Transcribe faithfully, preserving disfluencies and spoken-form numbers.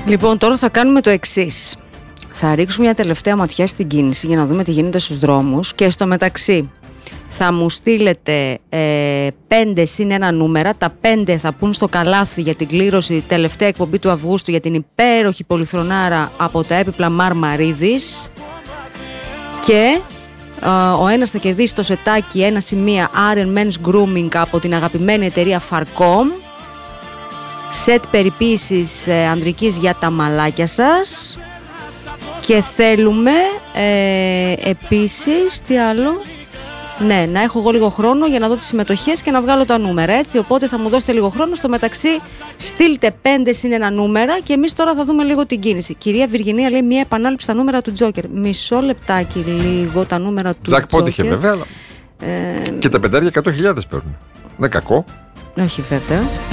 Λοιπόν, τώρα θα κάνουμε το εξής. Θα ρίξουμε μια τελευταία ματιά στην κίνηση για να δούμε τι γίνεται στους δρόμους και στο μεταξύ θα μου στείλετε ε, πέντε συν ένα νούμερα. Τα πέντε θα πούν στο καλάθι για την κλήρωση τελευταία εκπομπή του Αυγούστου για την υπέροχη πολυθρονάρα από τα έπιπλα Μαρμαρίδης. Και ε, ο ένας θα κερδίσει το σετάκι ένα σημεία Iron Men's Grooming από την αγαπημένη εταιρεία Farcom. Σετ περιποίησης ε, ανδρικής για τα μαλάκια σας. Και θέλουμε ε, επίσης, τι άλλο, ναι, να έχω εγώ λίγο χρόνο για να δω τις συμμετοχές και να βγάλω τα νούμερα, έτσι, οπότε θα μου δώσετε λίγο χρόνο. Στο μεταξύ στείλτε πέντε συν ένα νούμερα και εμείς τώρα θα δούμε λίγο την κίνηση. Κυρία Βυργινία λέει μια επανάληψη στα νούμερα του Τζόκερ. Μισό λεπτάκι λίγο τα νούμερα του Τζόκερ. Τζακ είχε βέβαια, αλλά... ε... και τα πεντάρια εκατό χιλιάδες παίρνουν. Δεν κακό. Όχι βέβαια.